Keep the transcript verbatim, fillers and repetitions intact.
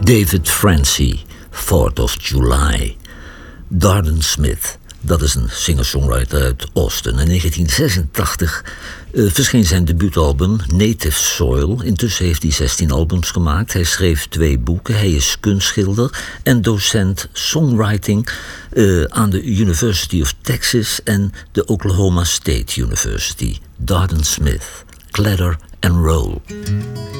David Francie, fourth of July. Darden Smith, dat is een singer-songwriter uit Austin. In negentien zesentachtig uh, verscheen zijn debuutalbum Native Soil. Intussen heeft hij zestien albums gemaakt. Hij schreef twee boeken. Hij is kunstschilder en docent songwriting uh, aan de University of Texas en de Oklahoma State University. Darden Smith, Clatter and Roll.